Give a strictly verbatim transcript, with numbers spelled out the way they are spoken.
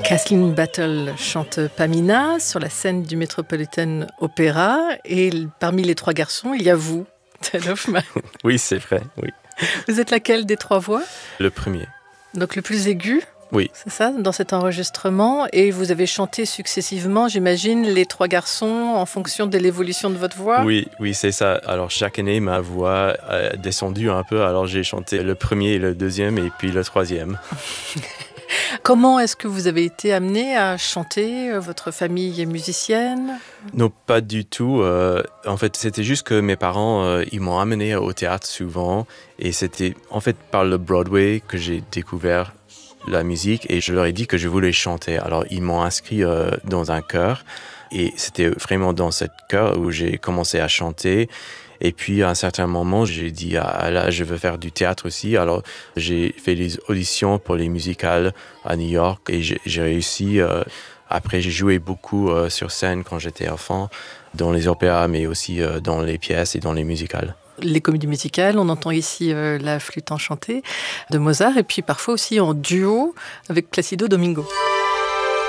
Kathleen Battle chante Pamina sur la scène du Metropolitan Opera et parmi les trois garçons, il y a vous, Ted Hoffman. Oui, c'est vrai, oui. Vous êtes laquelle des trois voix ? Le premier. Donc le plus aigu ? Oui. C'est ça, dans cet enregistrement. Et vous avez chanté successivement, j'imagine, les trois garçons en fonction de l'évolution de votre voix ? Oui, oui, c'est ça. Alors chaque année, ma voix a descendu un peu. Alors j'ai chanté le premier et le deuxième et puis le troisième. Comment est-ce que vous avez été amené à chanter ? Votre famille est musicienne ? Non, pas du tout. Euh, en fait, c'était juste que mes parents, euh, ils m'ont amené au théâtre souvent. Et c'était en fait par le Broadway que j'ai découvert la musique. Et je leur ai dit que je voulais chanter. Alors, ils m'ont inscrit euh, dans un chœur. Et c'était vraiment dans cette chœur où j'ai commencé à chanter. Et puis, à un certain moment, j'ai dit, ah là, je veux faire du théâtre aussi. Alors, j'ai fait des auditions pour les musicals à New York et j'ai, j'ai réussi. Euh, après, j'ai joué beaucoup euh, sur scène quand j'étais enfant, dans les opéras, mais aussi euh, dans les pièces et dans les musicals. Les comédies musicales, on entend ici euh, la flûte enchantée de Mozart et puis parfois aussi en duo avec Placido Domingo.